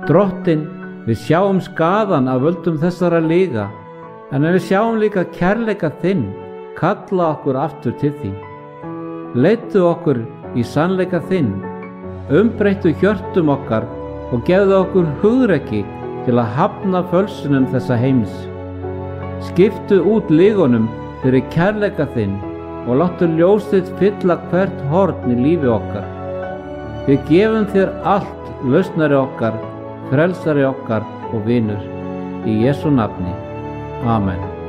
Drottinn, við sjáum skaðan af völdum þessara lyga, en við sjáum líka kærleika þinn kalla okkur aftur til þín. Leiddu okkur í sannleika þinn, umbreyttu hjörtum okkar og gefðu okkur hugrekki til að hafna fölsunum þessa heims. Skiptu út lygunum fyrir kærleika þinn og láttu ljós þitt fylla hvert horn í lífi okkar. Við gefum þér allt, lausnari okkar, frelsari okkar og vinur. Í Jesú nafni. Amen.